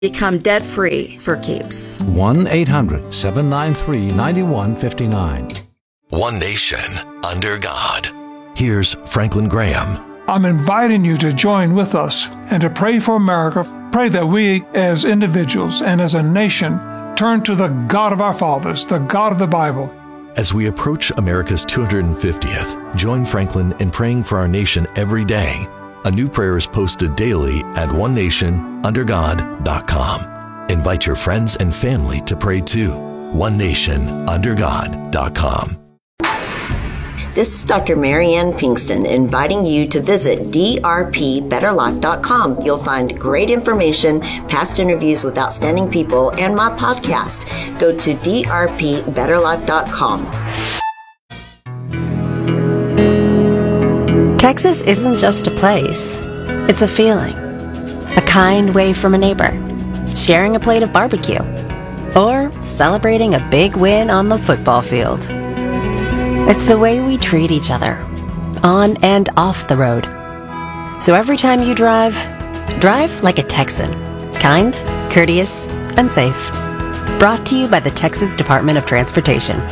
become debt-free for keeps. 1-800-793-9159. One nation under God. Here's Franklin Graham. I'm inviting you to join with us and to pray for America. Pray that we as individuals and as a nation turn to the God of our fathers, the God of the Bible. As we approach America's 250th, join Franklin in praying for our nation every day. A new prayer is posted daily at onenationundergod.com. Invite your friends and family to pray too. onenationundergod.com. This is Dr. Marianne Pinkston inviting you to visit drpbetterlife.com. You'll find great information, past interviews with outstanding people, and my podcast. Go to drpbetterlife.com. Texas isn't just a place. It's a feeling. A kind wave from a neighbor, sharing a plate of barbecue, or celebrating a big win on the football field. It's the way we treat each other, on and off the road. So every time you drive like a Texan. Kind, courteous, and safe. Brought to you by the Texas Department of Transportation.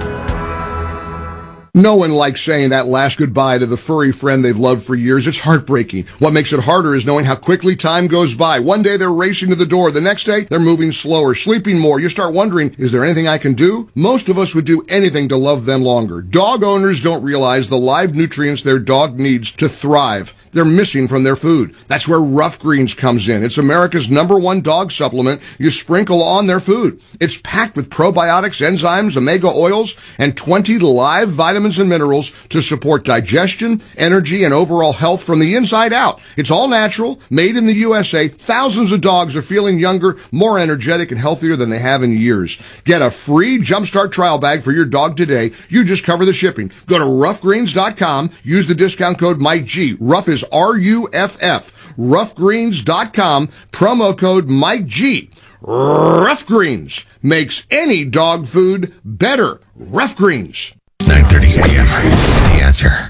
No one likes saying that last goodbye to the furry friend they've loved for years. It's heartbreaking. What makes it harder is knowing how quickly time goes by. One day they're racing to the door. The next day they're moving slower, sleeping more. You start wondering, is there anything I can do? Most of us would do anything to love them longer. Dog owners don't realize the live nutrients their dog needs to thrive. They're missing from their food. That's where Rough Greens comes in. It's America's #1 dog supplement you sprinkle on their food. It's packed with probiotics, enzymes, omega oils, and 20 live vitamins and minerals to support digestion, energy, and overall health from the inside out. It's all natural, made in the USA. Thousands of dogs are feeling younger, more energetic, and healthier than they have in years. Get a free Jumpstart trial bag for your dog today. You just cover the shipping. Go to roughgreens.com. Use the discount code MikeG. Rough is RUFF. Roughgreens.com. Promo code MikeG. Rough Greens makes any dog food better. Rough Greens. 9:30 a.m. The Answer.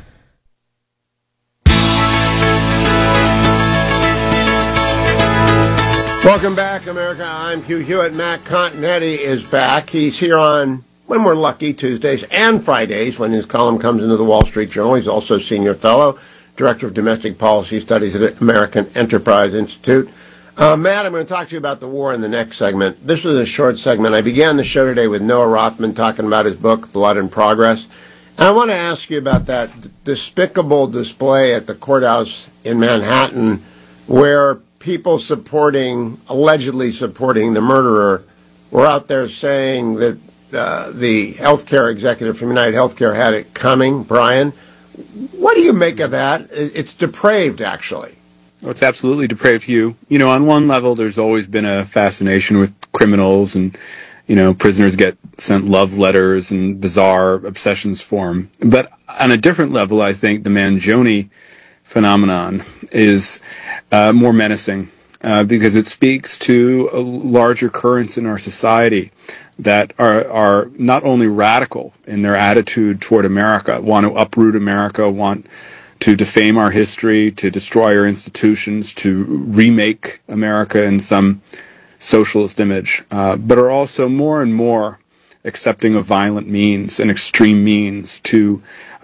Welcome back, America. I'm Hugh Hewitt. Matt Continetti is back. He's here on, when we're lucky, Tuesdays and Fridays when his column comes into the Wall Street Journal. He's also senior fellow, director of domestic policy studies at American Enterprise Institute. Matt, I'm going to talk to you about the war in the next segment. This was a short segment. I began the show today with Noah Rothman talking about his book, Blood and Progress. And I want to ask you about that despicable display at the courthouse in Manhattan where people allegedly supporting the murderer, were out there saying that the healthcare executive from United Healthcare had it coming. Brian, what do you make of that? It's depraved, actually. Well, it's absolutely depraved, Hugh. You know, on one level, there's always been a fascination with criminals and, you know, prisoners get sent love letters and bizarre obsessions for them. But on a different level, I think the Mangione phenomenon is more menacing because it speaks to a larger currents in our society that are not only radical in their attitude toward America, want to uproot America, want to defame our history, to destroy our institutions, to remake America in some socialist image, but are also more and more accepting of violent means and extreme means to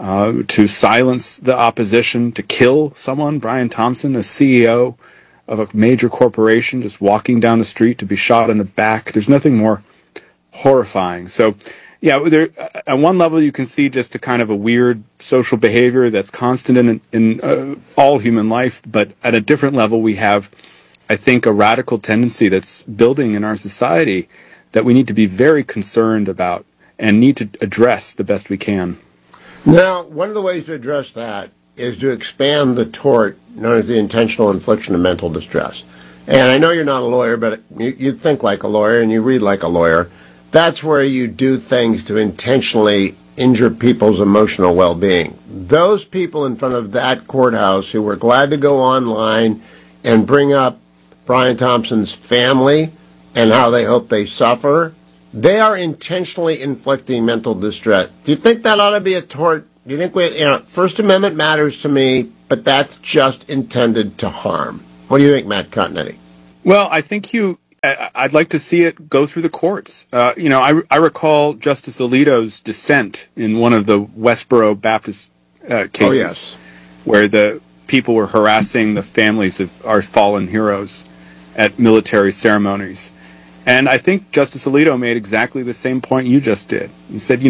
silence the opposition, to kill someone. Brian Thompson, a CEO of a major corporation, just walking down the street to be shot in the back. There's nothing more horrifying. So, yeah, at one level you can see just a kind of a weird social behavior that's constant in all human life, but at a different level we have, I think, a radical tendency that's building in our society that we need to be very concerned about and need to address the best we can. Now, one of the ways to address that is to expand the tort known as the intentional infliction of mental distress. And I know you're not a lawyer, but you think like a lawyer and you read like a lawyer. That's where you do things to intentionally injure people's emotional well-being. Those people in front of that courthouse who were glad to go online and bring up Brian Thompson's family and how they hope they suffer, they are intentionally inflicting mental distress. Do you think that ought to be a tort? Do you think First Amendment matters to me, but that's just intended to harm? What do you think, Matt Continetti? Well, I think I'd like to see it go through the courts. I recall Justice Alito's dissent in one of the Westboro Baptist cases, where the people were harassing the families of our fallen heroes at military ceremonies. And I think Justice Alito made exactly the same point you just did. He said,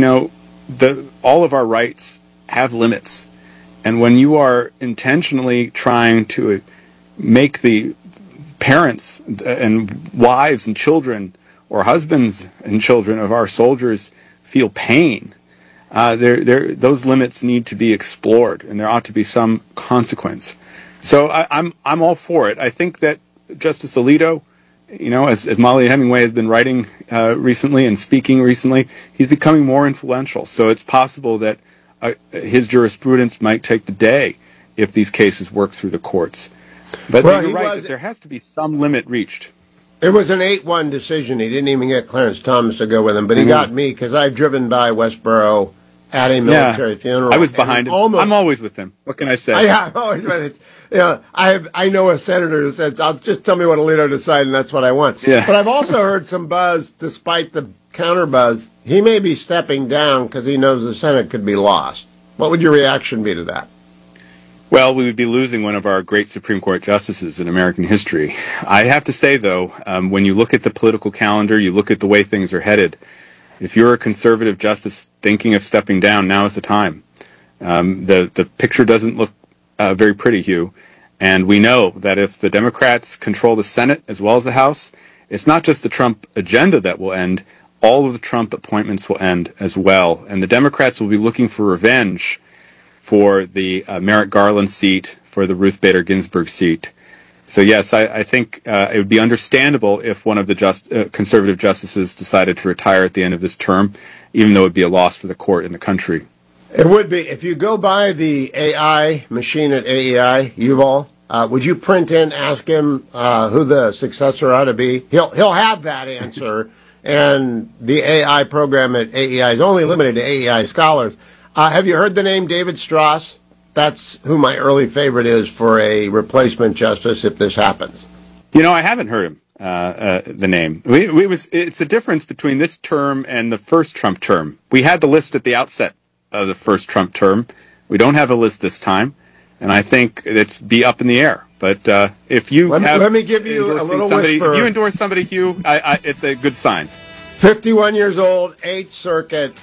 all of our rights have limits. And when you are intentionally trying to make the parents and wives and children or husbands and children of our soldiers feel pain, those limits need to be explored, and there ought to be some consequence. So I'm all for it. I think that Justice Alito, as Molly Hemingway has been writing recently and speaking recently, he's becoming more influential. So it's possible that his jurisprudence might take the day if these cases work through the courts. But you're right that there has to be some limit reached. It was an 8-1 decision. He didn't even get Clarence Thomas to go with him, but he got me because I've driven by Westboro at a military funeral. I was behind him. I'm always with him. What can I say? I'm always with him. I know a senator who says, "I'll just tell me what Alito decided, and that's what I want." Yeah. But I've also heard some buzz, despite the counter buzz. He may be stepping down because he knows the Senate could be lost. What would your reaction be to that? Well, we would be losing one of our great Supreme Court justices in American history. I have to say, though, when you look at the political calendar, you look at the way things are headed, if you're a conservative justice thinking of stepping down, now is the time. The picture doesn't look very pretty, Hugh. And we know that if the Democrats control the Senate as well as the House, it's not just the Trump agenda that will end, all of the Trump appointments will end as well. And the Democrats will be looking for revenge for the Merrick Garland seat, for the Ruth Bader Ginsburg seat. So yes, I think it would be understandable if one of the conservative justices decided to retire at the end of this term, even though it would be a loss for the court and the country. It would be. If you go by the AI machine at AEI, Yuval, would you print in, ask him who the successor ought to be? He'll have that answer, and the AI program at AEI is only limited to AEI scholars. Have you heard the name David Strauss? That's who my early favorite is for a replacement justice if this happens. I haven't heard him, the name. It's a difference between this term and the first Trump term. We had the list at the outset of the first Trump term. We don't have a list this time, and I think it's be up in the air. But if you let me give you a little whisper. If you endorse somebody, Hugh, it's a good sign. 51 years old, 8th Circuit,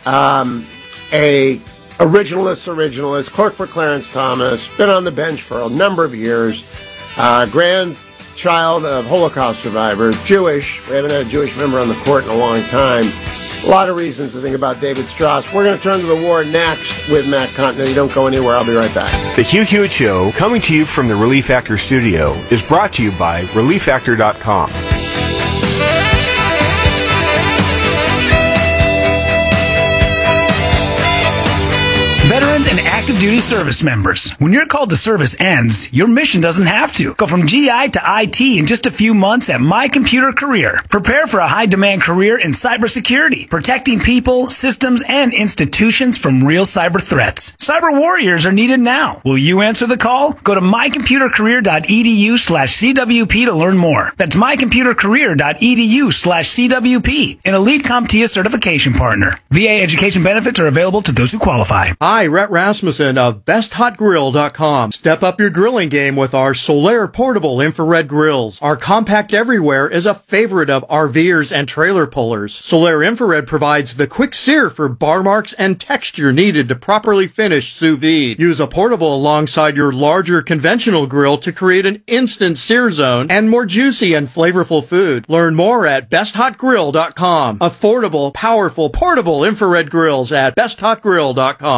a originalist, clerk for Clarence Thomas, been on the bench for a number of years, grandchild of Holocaust survivors, Jewish. We haven't had a Jewish member on the court in a long time. A lot of reasons to think about David Strauss. We're going to turn to the war next with Matt Continenty. Don't go anywhere. I'll be right back. The Hugh Hewitt Show, coming to you from the Relief Factor studio, is brought to you by ReliefFactor.com. Veterans and active duty service members. When your call to service ends, your mission doesn't have to. Go from GI to IT in just a few months at My Computer Career. Prepare for a high-demand career in cybersecurity, protecting people, systems, and institutions from real cyber threats. Cyber warriors are needed now. Will you answer the call? Go to mycomputercareer.edu/CWP to learn more. That's mycomputercareer.edu/CWP, an elite CompTIA certification partner. VA education benefits are available to those who qualify. Hi, Rhett Rasmussen of BestHotGrill.com. Step up your grilling game with our Solaire portable infrared grills. Our compact everywhere is a favorite of RVers and trailer pullers. Solaire infrared provides the quick sear for bar marks and texture needed to properly finish sous vide. Use a portable alongside your larger conventional grill to create an instant sear zone and more juicy and flavorful food. Learn more at BestHotGrill.com. Affordable, powerful, portable infrared grills at BestHotGrill.com.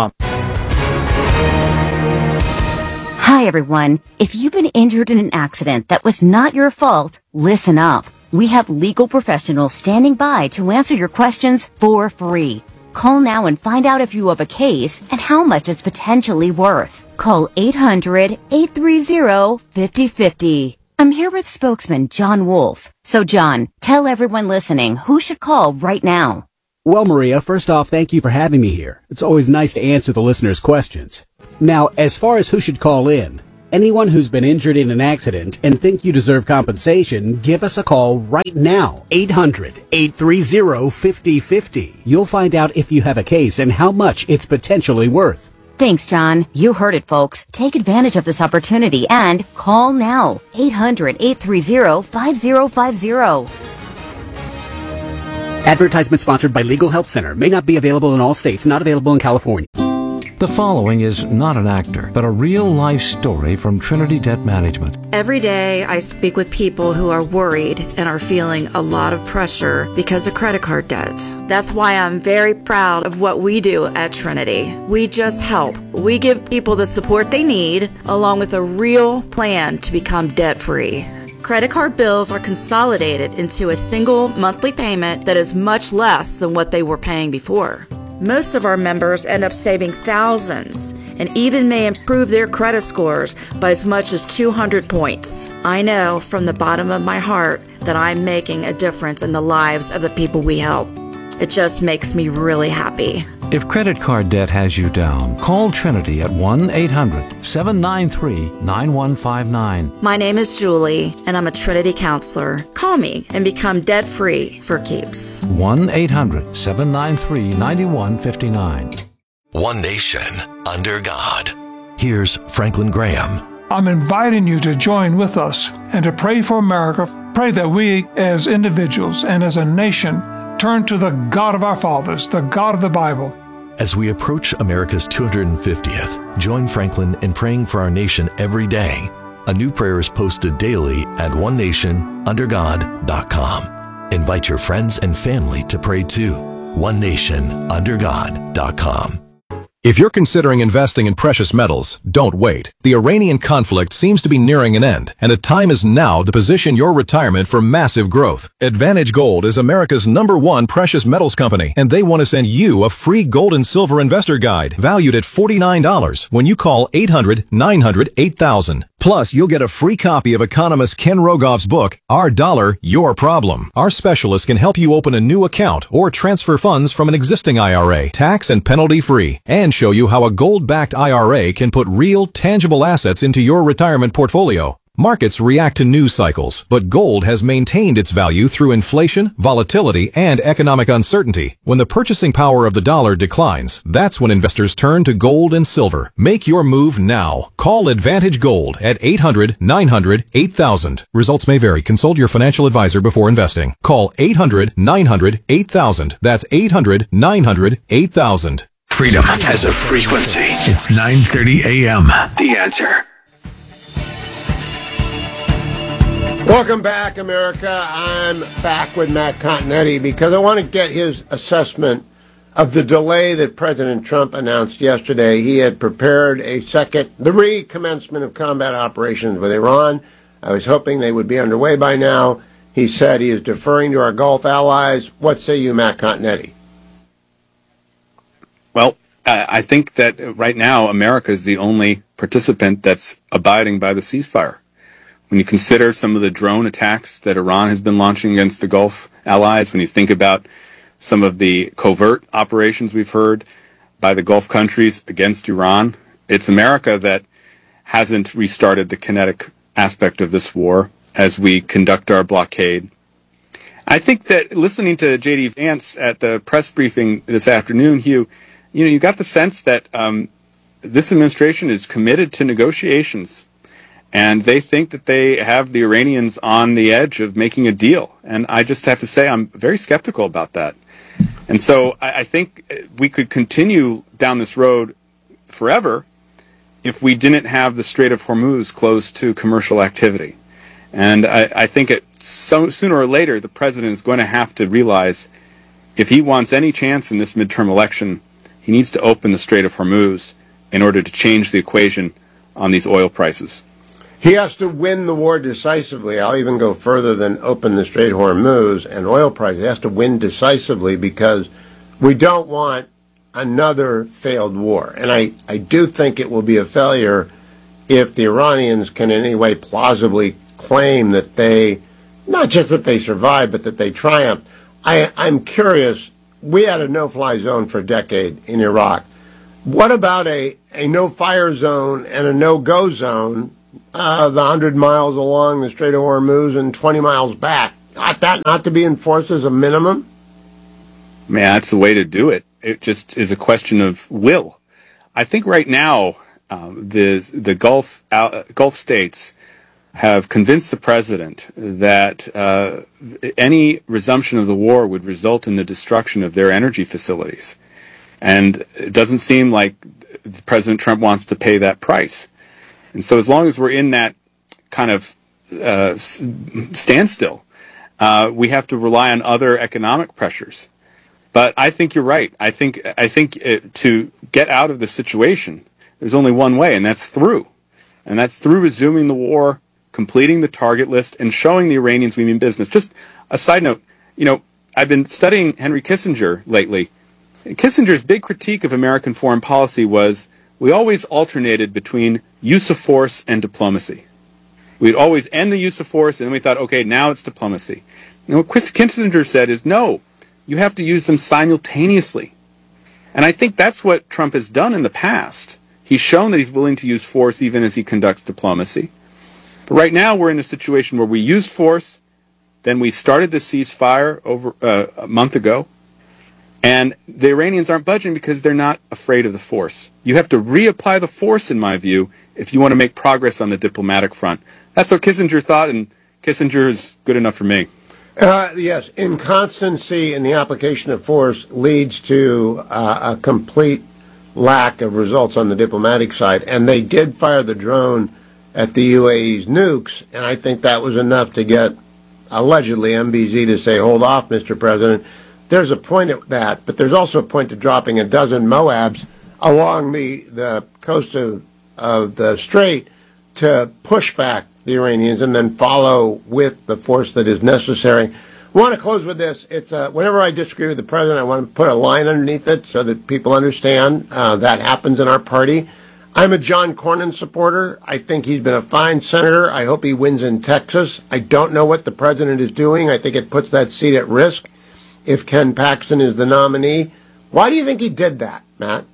Hi, everyone. If you've been injured in an accident that was not your fault, listen up. We have legal professionals standing by to answer your questions for free. Call now and find out if you have a case and how much it's potentially worth. Call 800-830-5050. I'm here with spokesman John Wolf. So, John, tell everyone listening who should call right now. Well, Maria, first off, thank you for having me here. It's always nice to answer the listeners' questions. Now, as far as who should call in, Anyone who's been injured in an accident and think you deserve compensation, give us a call right now. 800-830-5050. You'll find out if you have a case and how much it's potentially worth. Thanks, John. You heard it, folks. Take advantage of this opportunity and call now. 800-830-5050. Advertisement sponsored by Legal Help Center. May not be available in all states. Not available in California. The following is not an actor, but a real-life story from Trinity Debt Management. Every day I speak with people who are worried and are feeling a lot of pressure because of credit card debt. That's why I'm very proud of what we do at Trinity. We just help. We give people the support they need, along with a real plan to become debt-free. Credit card bills are consolidated into a single monthly payment that is much less than what they were paying before. Most of our members end up saving thousands and even may improve their credit scores by as much as 200 points. I know from the bottom of my heart that I'm making a difference in the lives of the people we help. It just makes me really happy. If credit card debt has you down, call Trinity at 1-800-793-9159. My name is Julie, and I'm a Trinity counselor. Call me and become debt-free for keeps. 1-800-793-9159. One nation under God. Here's Franklin Graham. I'm inviting you to join with us and to pray for America. Pray that we as individuals and as a nation turn to the God of our fathers, the God of the Bible. As we approach America's 250th, join Franklin in praying for our nation every day. A new prayer is posted daily at onenationundergod.com. Invite your friends and family to pray too. onenationundergod.com. If you're considering investing in precious metals, don't wait. The Iranian conflict seems to be nearing an end, and the time is now to position your retirement for massive growth. Advantage Gold is America's #1 precious metals company, and they want to send you a free gold and silver investor guide valued at $49 when you call 800-900-8000. Plus, you'll get a free copy of economist Ken Rogoff's book, Our Dollar, Your Problem. Our specialist can help you open a new account or transfer funds from an existing IRA, tax and penalty free, and show you how a gold-backed IRA can put real, tangible assets into your retirement portfolio. Markets react to news cycles, but gold has maintained its value through inflation, volatility, and economic uncertainty. When the purchasing power of the dollar declines, that's when investors turn to gold and silver. Make your move now. Call Advantage Gold at 800-900-8000. Results may vary. Consult your financial advisor before investing. Call 800-900-8000. That's 800-900-8000. Freedom has a frequency. It's 9:30 a.m. The Answer. Welcome back, America. I'm back with Matt Continetti because I want to get his assessment of the delay that President Trump announced yesterday. He had prepared the recommencement of combat operations with Iran. I was hoping they would be underway by now. He said he is deferring to our Gulf allies. What say you, Matt Continetti? Well, I think that right now America is the only participant that's abiding by the ceasefire. When you consider some of the drone attacks that Iran has been launching against the Gulf allies, when you think about some of the covert operations we've heard by the Gulf countries against Iran, it's America that hasn't restarted the kinetic aspect of this war as we conduct our blockade. I think that listening to J.D. Vance at the press briefing this afternoon, Hugh, you got the sense that this administration is committed to negotiations. And they think that they have the Iranians on the edge of making a deal. And I just have to say I'm very skeptical about that. And so I think we could continue down this road forever if we didn't have the Strait of Hormuz closed to commercial activity. And I think sooner or later the president is going to have to realize if he wants any chance in this midterm election, he needs to open the Strait of Hormuz in order to change the equation on these oil prices. He has to win the war decisively. I'll even go further than open the Strait of Hormuz and oil prices. He has to win decisively because we don't want another failed war. And I do think it will be a failure if the Iranians can in any way plausibly claim that they, not just that they survived, but that they triumphed. I'm curious. We had a no-fly zone for a decade in Iraq. What about a no-fire zone and a no-go zone the 100 miles along the Strait of Hormuz and 20 miles back. Ought that not to be enforced as a minimum? Man, that's the way to do it. It just is a question of will. I think right now the Gulf states have convinced the president that any resumption of the war would result in the destruction of their energy facilities. And it doesn't seem like President Trump wants to pay that price. And so as long as we're in that kind of standstill, we have to rely on other economic pressures. But I think you're right. I think to get out of the situation, there's only one way, and that's through. And that's through resuming the war, completing the target list, and showing the Iranians we mean business. Just a side note, I've been studying Henry Kissinger lately. Kissinger's big critique of American foreign policy was we always alternated between use of force and diplomacy. We'd always end the use of force, and then we thought, okay, now it's diplomacy. And what Kissinger said is, no, you have to use them simultaneously. And I think that's what Trump has done in the past. He's shown that he's willing to use force even as he conducts diplomacy. But right now we're in a situation where we used force, then we started the ceasefire over a month ago, and the Iranians aren't budging because they're not afraid of the force. You have to reapply the force, in my view, if you want to make progress on the diplomatic front. That's what Kissinger thought, and Kissinger is good enough for me. Yes, inconstancy in the application of force leads to a complete lack of results on the diplomatic side. And they did fire the drone at the UAE's nukes, and I think that was enough to get, allegedly, MBZ to say, hold off, Mr. President. There's a point at that, but there's also a point to dropping a dozen Moabs along the coast of the Strait to push back the Iranians and then follow with the force that is necessary. I want to close with this. It's whenever I disagree with the president, I want to put a line underneath it so that people understand that happens in our party. I'm a John Cornyn supporter. I think he's been a fine senator. I hope he wins in Texas. I don't know what the president is doing. I think it puts that seat at risk if Ken Paxton is the nominee. Why do you think he did that, Matt?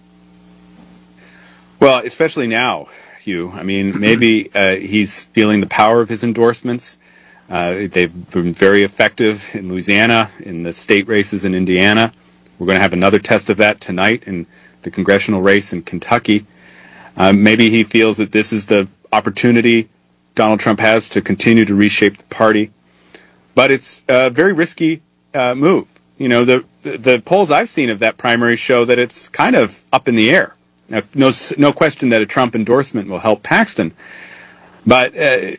Well, especially now, Hugh. I mean, maybe he's feeling the power of his endorsements. They've been very effective in Louisiana, in the state races in Indiana. We're going to have another test of that tonight in the congressional race in Kentucky. Maybe he feels that this is the opportunity Donald Trump has to continue to reshape the party. But it's a very risky move. The polls I've seen of that primary show that it's kind of up in the air. Now, no question that a Trump endorsement will help Paxton. But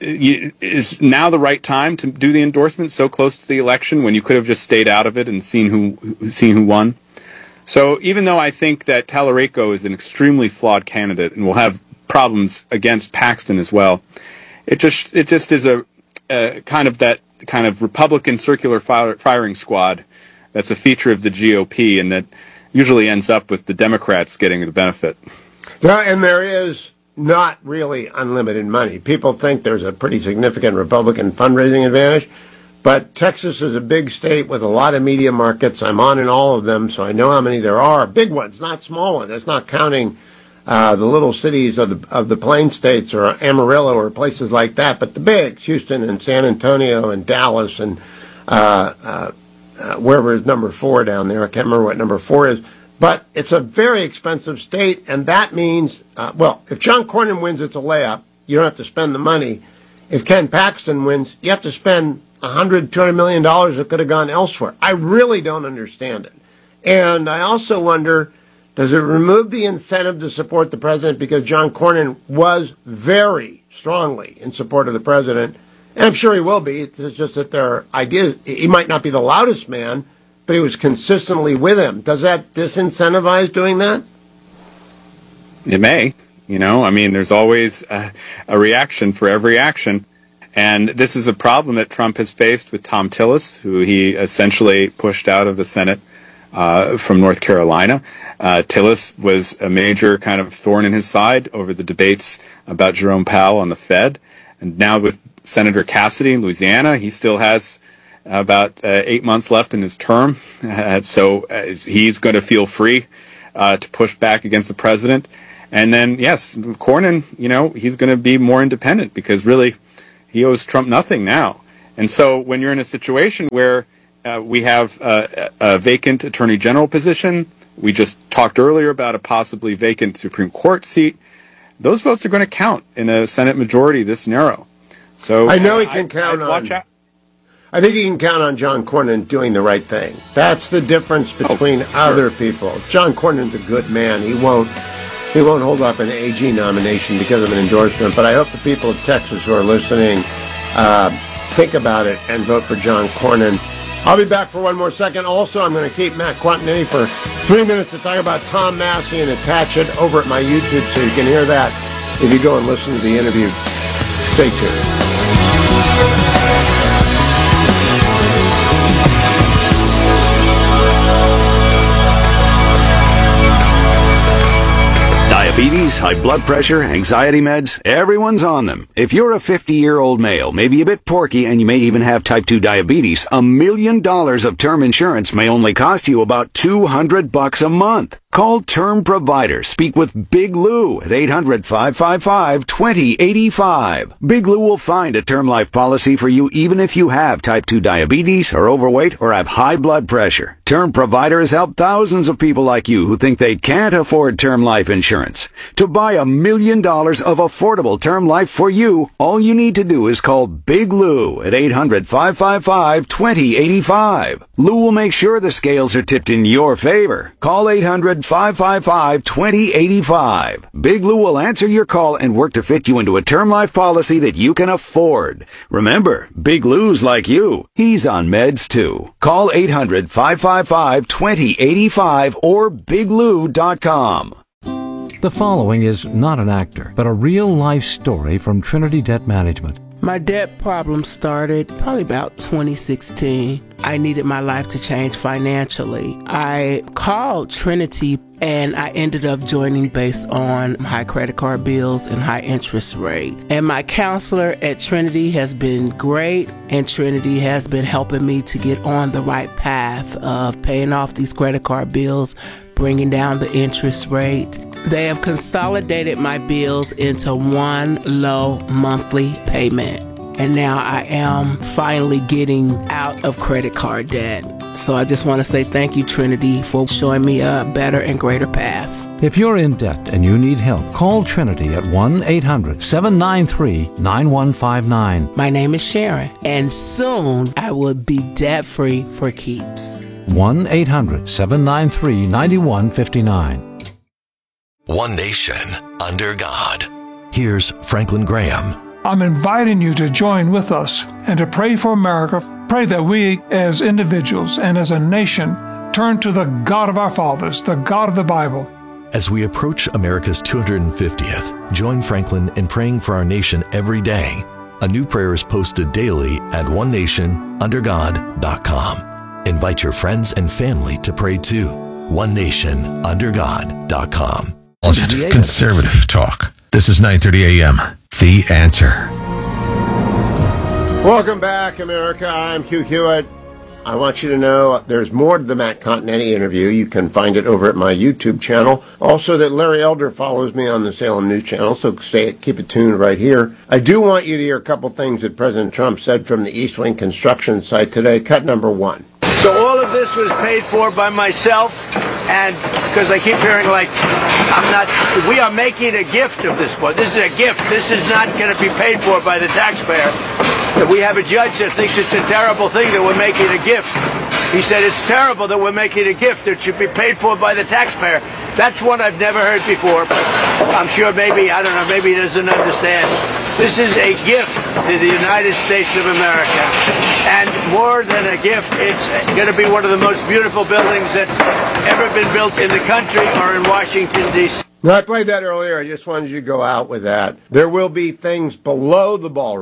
is now the right time to do the endorsement so close to the election when you could have just stayed out of it and seen who won? So even though I think that Tallarico is an extremely flawed candidate and will have problems against Paxton as well, it just is a kind of Republican circular firing squad that's a feature of the GOP and that usually ends up with the Democrats getting the benefit. And there is not really unlimited money. People think there's a pretty significant Republican fundraising advantage, but Texas is a big state with a lot of media markets. I'm on in all of them, so I know how many there are. Big ones, not small ones. That's not counting the little cities of the Plain States or Amarillo or places like that, but the big, Houston and San Antonio and Dallas and wherever is number 4 down there. I can't remember what number 4 is. But it's a very expensive state, and that means, if John Cornyn wins, it's a layup. You don't have to spend the money. If Ken Paxton wins, you have to spend $200 million that could have gone elsewhere. I really don't understand it. And I also wonder, does it remove the incentive to support the president because John Cornyn was very strongly in support of the president? And I'm sure he will be. It's just that there are ideas. He might not be the loudest man, but he was consistently with him. Does that disincentivize doing that? It may. There's always a reaction for every action. And this is a problem that Trump has faced with Thom Tillis, who he essentially pushed out of the Senate from North Carolina. Tillis was a major kind of thorn in his side over the debates about Jerome Powell on the Fed. And now with Senator Cassidy in Louisiana, he still has about 8 months left in his term, so he's going to feel free to push back against the president. And then, yes, Cornyn, he's going to be more independent because really he owes Trump nothing now. And so when you're in a situation where we have a vacant attorney general position, we just talked earlier about a possibly vacant Supreme Court seat, those votes are going to count in a Senate majority this narrow. So I know he can count on. I think he can count on John Cornyn doing the right thing. That's the difference between other people. John Cornyn's a good man. He won't hold up an AG nomination because of an endorsement. But I hope the people of Texas who are listening think about it and vote for John Cornyn. I'll be back for one more second. Also, I'm going to keep Matt Continetti for 3 minutes to talk about Tom Massey and attach it over at my YouTube so you can hear that if you go and listen to the interview. Stay tuned. Diabetes, high blood pressure, anxiety meds, everyone's on them. If you're a 50-year-old male, maybe a bit porky, and you may even have type 2 diabetes, $1 million of term insurance may only cost you about $200 a month. Call Term Provider. Speak with Big Lou at 800-555-2085. Big Lou will find a term life policy for you even if you have type 2 diabetes, are overweight, or have high blood pressure. Term Provider has helped thousands of people like you who think they can't afford term life insurance. To buy $1 million of affordable term life for you, all you need to do is call Big Lou at 800-555-2085. Lou will make sure the scales are tipped in your favor. Call 800-555-2085. Big Lou will answer your call and work to fit you into a term life policy that you can afford. Remember, Big Lou's like you. He's on meds too. Call 800-555-2085 or biglou.com. The following is not an actor, but a real-life story from Trinity Debt Management. My debt problem started probably about 2016. I needed my life to change financially. I called Trinity and I ended up joining based on high credit card bills and high interest rate. And my counselor at Trinity has been great, and Trinity has been helping me to get on the right path of paying off these credit card bills, bringing down the interest rate. They have consolidated my bills into one low monthly payment. And now I am finally getting out of credit card debt. So I just want to say thank you, Trinity, for showing me a better and greater path. If you're in debt and you need help, call Trinity at 1-800-793-9159. My name is Sharon, and soon I will be debt-free for keeps. 1-800-793-9159. One nation under God. Here's Franklin Graham. I'm inviting you to join with us and to pray for America. Pray that we as individuals and as a nation turn to the God of our fathers, the God of the Bible. As we approach America's 250th, join Franklin in praying for our nation every day. A new prayer is posted daily at onenationundergod.com. Invite your friends and family to pray too. onenationundergod.com. Conservative talk. This is 9:30 a.m. The Answer. Welcome back, America. I'm Hugh Hewitt. I want you to know there's more to the Matt Continetti interview. You can find it over at my YouTube channel. Also, that Larry Elder follows me on the Salem News Channel, so keep it tuned right here. I do want you to hear a couple things that President Trump said from the East Wing construction site today. Cut number 1. So all of this was paid for by myself, and because I keep hearing we are making a gift of this one. This is a gift. This is not going to be paid for by the taxpayer. We have a judge that thinks it's a terrible thing that we're making a gift. He said it's terrible that we're making a gift that should be paid for by the taxpayer. That's one I've never heard before, but I'm sure maybe he doesn't understand. This is a gift to the United States of America. And more than a gift, it's going to be one of the most beautiful buildings that's ever been built in the country or in Washington, D.C. Now, I played that earlier. I just wanted you to go out with that. There will be things below the ballroom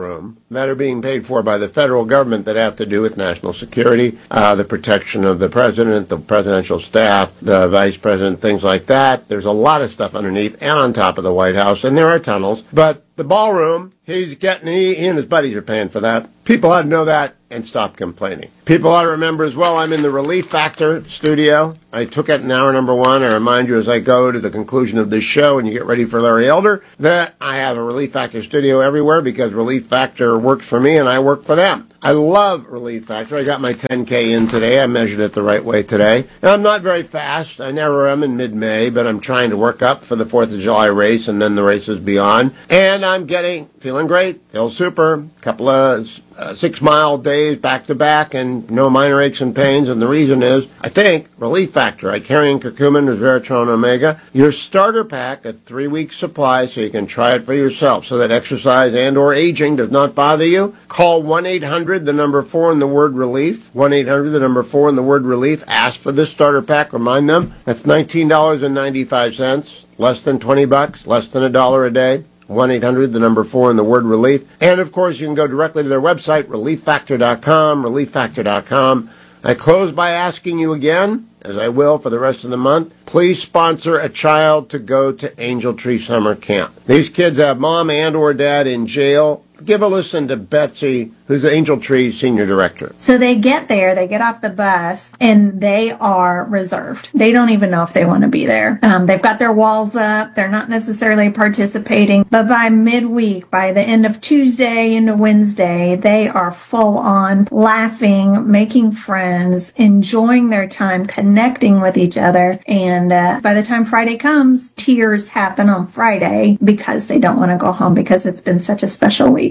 that are being paid for by the federal government that have to do with national security, the protection of the president, the presidential staff, the vice president, things like that. There's a lot of stuff underneath and on top of the White House, and there are tunnels. But the ballroom, he and his buddies are paying for that. People ought to know that and stop complaining. People ought to remember as well, I'm in the Relief Factor studio. I took it in hour number 1. I remind you as I go to the conclusion of this show and you get ready for Larry Elder that I have a Relief Factor studio everywhere because Relief Factor works for me and I work for them. I love Relief Factor. I got my 10K in today. I measured it the right way today. Now, I'm not very fast. I never am in mid-May, but I'm trying to work up for the 4th of July race and then the races beyond. And I'm feeling great, feel super, couple of 6-mile days back-to-back and no minor aches and pains. And the reason is, I think, Relief Factor, Icarian Curcumin, Resveratrol, Omega, your starter pack, a 3-week supply so you can try it for yourself so that exercise and or aging does not bother you. Call 1-800, the number 4 and the word relief, 1-800, the number 4 and the word relief. Ask for this starter pack, remind them. That's $19.95, less than $20, less than $1 a day. 1-800, the number 4 and the word relief. And, of course, you can go directly to their website, relieffactor.com, relieffactor.com. I close by asking you again, as I will for the rest of the month, please sponsor a child to go to Angel Tree Summer Camp. These kids have mom and or dad in jail. Give a listen to Betsy, who's the Angel Tree Senior Director. So they get there, they get off the bus, and they are reserved. They don't even know if they want to be there. They've got their walls up. They're not necessarily participating. But by midweek, by the end of Tuesday into Wednesday, they are full on laughing, making friends, enjoying their time, connecting with each other. And by the time Friday comes, tears happen on Friday because they don't want to go home because it's been such a special week.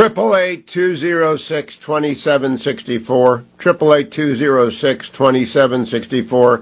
888-206-2764, 888-206-2764,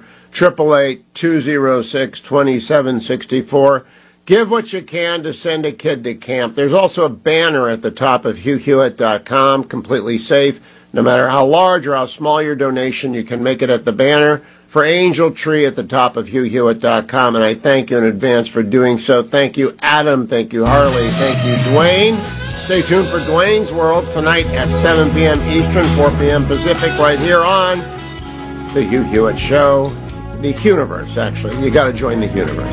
888-206-2764. Give what you can to send a kid to camp. There's also a banner at the top of HughHewitt.com, completely safe. No matter how large or how small your donation, you can make it at the banner for Angel Tree at the top of HughHewitt.com, and I thank you in advance for doing so. Thank you, Adam. Thank you, Harley. Thank you, Dwayne. Stay tuned for Dwayne's World tonight at 7 p.m. Eastern, 4 p.m. Pacific, right here on The Hugh Hewitt Show. The Universe, actually. You got to join the Universe.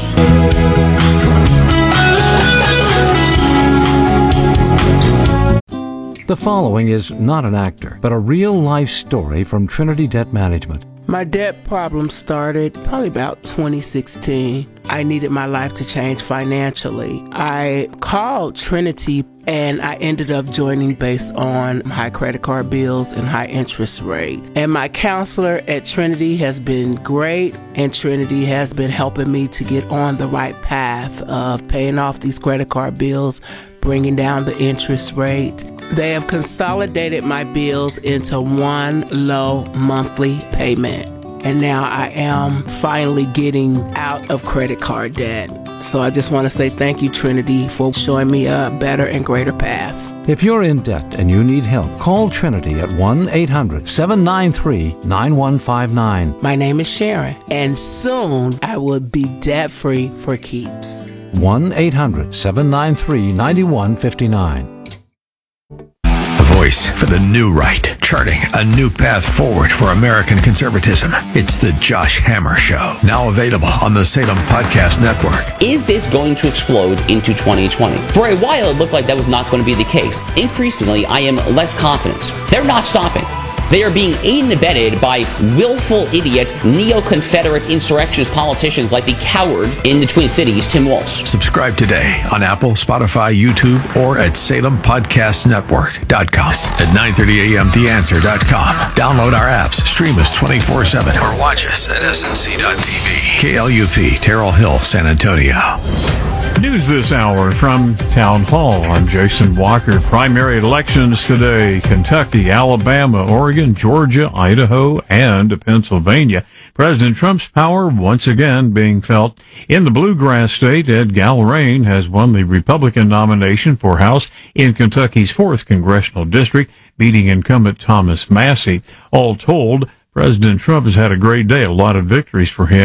The following is not an actor, but a real-life story from Trinity Debt Management. My debt problem started probably about 2016. I needed my life to change financially. I called Trinity and I ended up joining based on high credit card bills and high interest rate. And my counselor at Trinity has been great, and Trinity has been helping me to get on the right path of paying off these credit card bills, bringing down the interest rate. They have consolidated my bills into one low monthly payment. And now I am finally getting out of credit card debt. So I just want to say thank you, Trinity, for showing me a better and greater path. If you're in debt and you need help, call Trinity at 1-800-793-9159. My name is Sharon, and soon I will be debt-free for keeps. 1-800-793-9159. Voice for the new right, charting a new path forward for American conservatism. It's the Josh Hammer Show, now available on the Salem Podcast Network. Is this going to explode into 2020? For a while, it looked like that was not going to be the case. Increasingly, I am less confident. They're not stopping. They are being aided and abetted by willful idiot, neo-Confederate insurrectionist politicians like the coward in the Twin Cities, Tim Walz. Subscribe today on Apple, Spotify, YouTube, or at SalemPodcastNetwork.com. At 9:30 a.m. TheAnswer.com. Download our apps, stream us 24/7, or watch us at SNC.TV. KLUP, Terrell Hill, San Antonio. News this hour from Town Hall. I'm Jason Walker. Primary elections today: Kentucky, Alabama, Oregon, Georgia, Idaho, and Pennsylvania. President Trump's power once again being felt. In the bluegrass state, Ed Galrain has won the Republican nomination for House in Kentucky's 4th Congressional District, beating incumbent Thomas Massey. All told, President Trump has had a great day, a lot of victories for him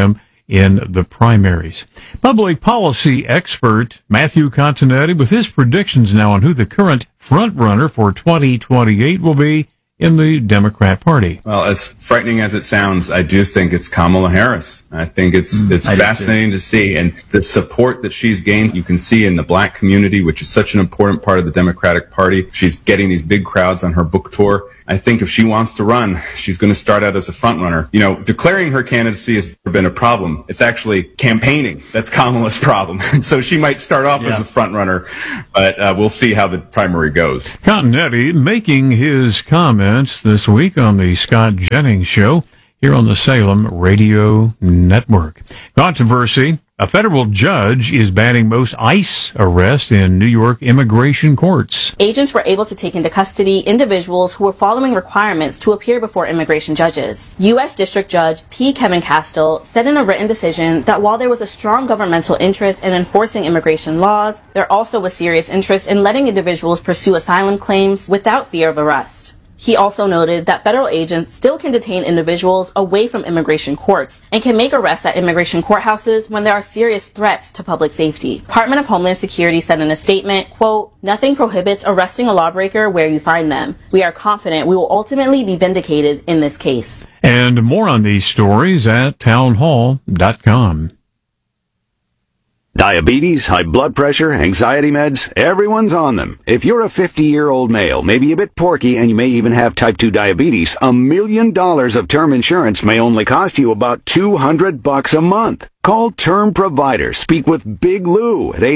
in the primaries. Public policy expert Matthew Continetti with his predictions now on who the current front-runner for 2028 will be in the Democrat Party. Well, as frightening as it sounds, I do think it's Kamala Harris. I think it's fascinating to see, and the support that she's gained, you can see in the black community, which is such an important part of the Democratic Party. She's getting these big crowds on her book tour. I think if she wants to run, she's going to start out as a front runner. You know, declaring her candidacy has never been a problem. It's actually campaigning that's Kamala's problem. And so she might start off as a front runner, but we'll see how the primary goes. Continetti making his comments this week on the Scott Jennings Show here on the Salem Radio Network. Controversy. A federal judge is banning most ICE arrests in New York immigration courts. Agents were able to take into custody individuals who were following requirements to appear before immigration judges. U.S. District Judge P. Kevin Castile said in a written decision that while there was a strong governmental interest in enforcing immigration laws, there also was serious interest in letting individuals pursue asylum claims without fear of arrest. He also noted that federal agents still can detain individuals away from immigration courts and can make arrests at immigration courthouses when there are serious threats to public safety. Department of Homeland Security said in a statement, quote, "Nothing prohibits arresting a lawbreaker where you find them. We are confident we will ultimately be vindicated in this case." And more on these stories at townhall.com. Diabetes, high blood pressure, anxiety meds, everyone's on them. If you're a 50-year-old male, maybe a bit porky, and you may even have type 2 diabetes, $1 million of term insurance may only cost you about $200 a month. Call Term Provider. Speak with Big Lou at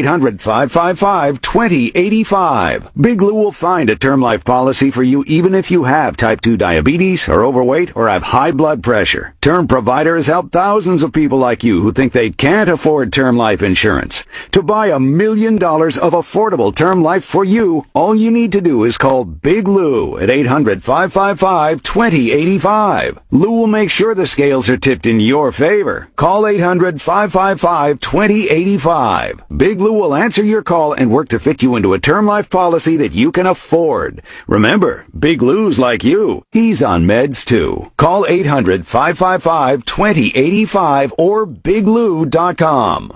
800-555-2085. Big Lou will find a term life policy for you even if you have type 2 diabetes, are overweight, or have high blood pressure. Term Provider has helped thousands of people like you who think they can't afford term life insurance. To buy $1 million of affordable term life for you, all you need to do is call Big Lou at 800-555-2085. Lou will make sure the scales are tipped in your favor. Call 800-555-2085. Big Lou will answer your call and work to fit you into a term life policy that you can afford. Remember, Big Lou's like you. He's on meds too. Call 800-555-2085 or biglou.com.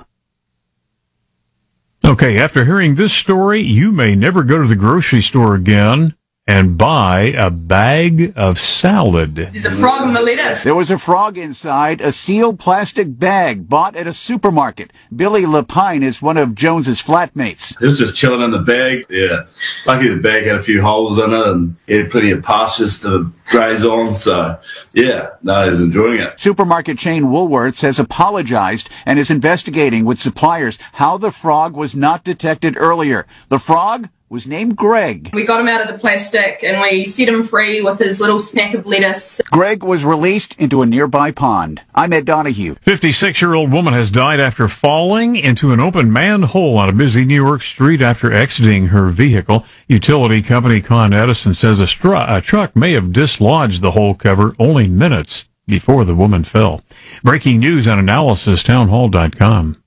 Okay, after hearing this story, you may never go to the grocery store again and buy a bag of salad. There's a frog in the lettuce. There was a frog inside a sealed plastic bag bought at a supermarket. Billy Lapine is one of Jones's flatmates. It was just chilling in the bag. Yeah. Lucky the bag had a few holes in it and it had plenty of pastures to graze on. So, yeah, no, I was enjoying it. Supermarket chain Woolworths has apologized and is investigating with suppliers how the frog was not detected earlier. The frog was named Greg. We got him out of the plastic and we set him free with his little snack of lettuce. Greg was released into a nearby pond. I'm Ed Donahue. 56-year-old woman has died after falling into an open manhole on a busy New York street after exiting her vehicle. Utility company Con Edison says a truck may have dislodged the hole cover only minutes before the woman fell. Breaking news and analysis, townhall.com.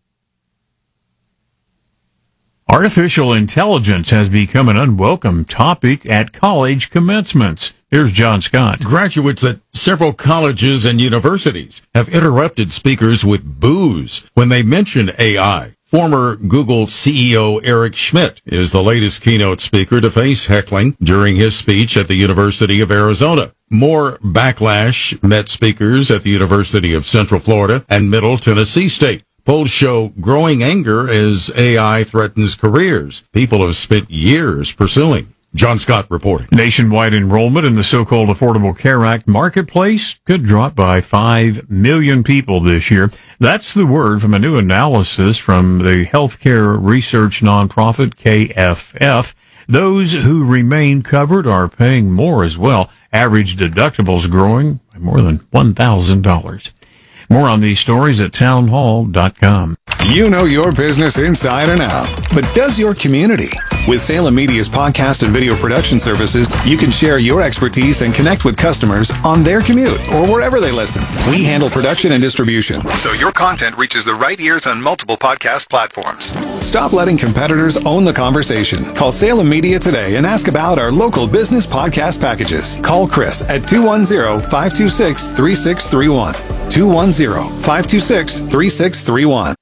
Artificial intelligence has become an unwelcome topic at college commencements. Here's John Scott. Graduates at several colleges and universities have interrupted speakers with boos when they mention AI. Former Google CEO Eric Schmidt is the latest keynote speaker to face heckling during his speech at the University of Arizona. More backlash met speakers at the University of Central Florida and Middle Tennessee State. Polls show growing anger as AI threatens careers people have spent years pursuing. John Scott reporting. Nationwide enrollment in the so-called Affordable Care Act marketplace could drop by 5 million people this year. That's the word from a new analysis from the healthcare research nonprofit KFF. Those who remain covered are paying more as well. Average deductibles growing by more than $1,000. More on these stories at townhall.com. You know your business inside and out, but does your community? With Salem Media's podcast and video production services, you can share your expertise and connect with customers on their commute or wherever they listen. We handle production and distribution, so your content reaches the right ears on multiple podcast platforms. Stop letting competitors own the conversation. Call Salem Media today and ask about our local business podcast packages. Call Chris at 210-526-3631. 210-526-3631.